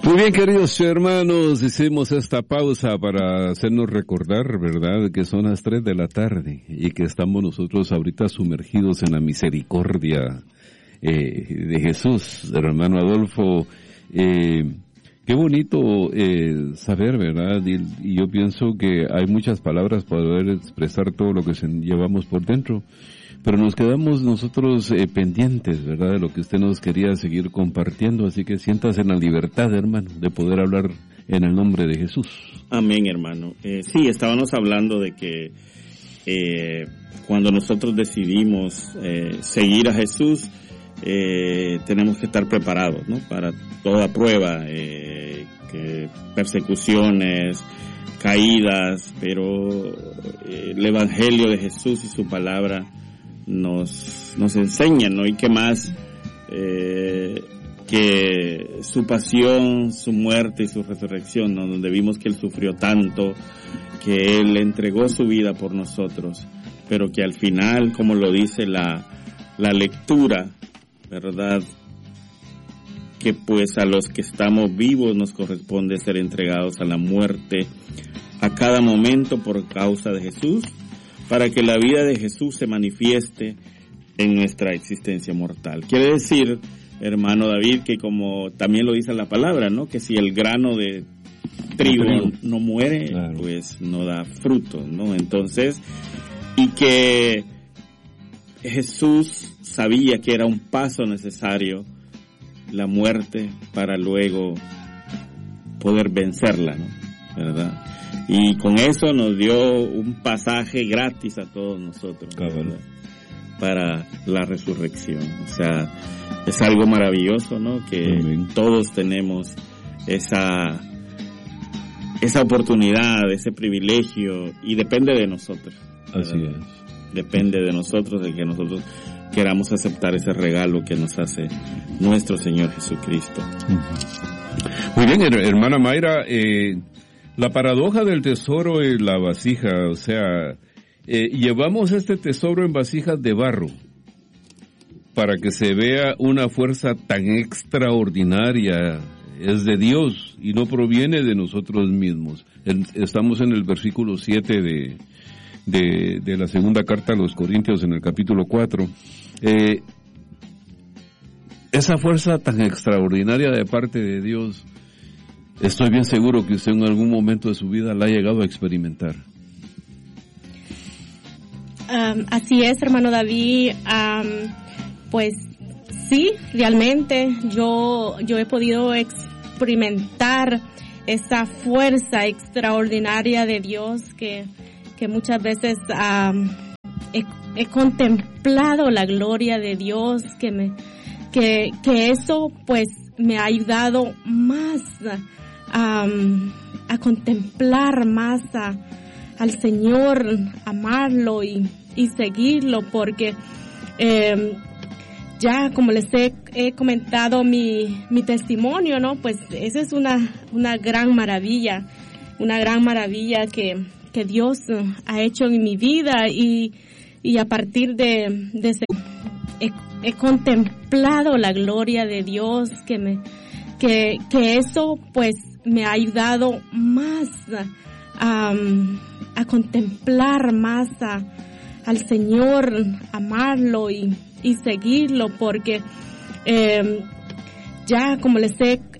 Muy bien, queridos hermanos, hicimos esta pausa para hacernos recordar, ¿verdad?, que son las 3 de la tarde y que estamos nosotros ahorita sumergidos en la misericordia de Jesús. Hermano Adolfo, qué bonito saber, ¿verdad? Y yo pienso que hay muchas palabras para poder expresar todo lo que llevamos por dentro. Pero nos quedamos nosotros pendientes, ¿verdad?, de lo que usted nos quería seguir compartiendo, así que siéntase en la libertad, hermano, de poder hablar en el nombre de Jesús. Amén, hermano. Sí, estábamos hablando de que cuando nosotros decidimos seguir a Jesús, tenemos que estar preparados, ¿no?, para toda prueba, que persecuciones, caídas, pero el Evangelio de Jesús y su palabra nos enseñan, ¿no? Y que más que su pasión, su muerte y su resurrección, ¿no?, donde vimos que Él sufrió tanto, que Él entregó su vida por nosotros, pero que al final, como lo dice la lectura, ¿verdad?, que pues a los que estamos vivos nos corresponde ser entregados a la muerte a cada momento por causa de Jesús, para que la vida de Jesús se manifieste en nuestra existencia mortal. Quiere decir, hermano David, que como también lo dice la palabra, ¿no?, que si el grano de trigo no muere, claro, pues no da fruto, ¿no? Entonces, y que Jesús sabía que era un paso necesario la muerte para luego poder vencerla, ¿no?, ¿verdad? Y con eso nos dio un pasaje gratis a todos nosotros, ¿verdad?, para la resurrección. O sea, es algo maravilloso, ¿no?, que Amén. Todos tenemos esa oportunidad, ese privilegio, y depende de nosotros, ¿verdad? Así es. Depende de nosotros, de que nosotros queramos aceptar ese regalo que nos hace nuestro Señor Jesucristo. Muy bien, hermana Mayra, la paradoja del tesoro y la vasija, o sea, llevamos este tesoro en vasijas de barro para que se vea una fuerza tan extraordinaria, es de Dios y no proviene de nosotros mismos. Estamos en el versículo 7 de la segunda carta a los Corintios, en el capítulo 4. Esa fuerza tan extraordinaria de parte de Dios, estoy bien seguro que usted en algún momento de su vida la ha llegado a experimentar. Así es, hermano David. Pues sí, realmente yo he podido experimentar esa fuerza extraordinaria de Dios que muchas veces he contemplado la gloria de Dios, que eso pues me ha ayudado más a contemplar más al Señor, amarlo y seguirlo, porque ya como les he comentado mi testimonio, ¿no? Pues esa es una gran maravilla que Dios ha hecho en mi vida, y a partir de he contemplado la gloria de Dios, que eso pues me ha ayudado más a contemplar más al Señor, amarlo y seguirlo, porque ya como les he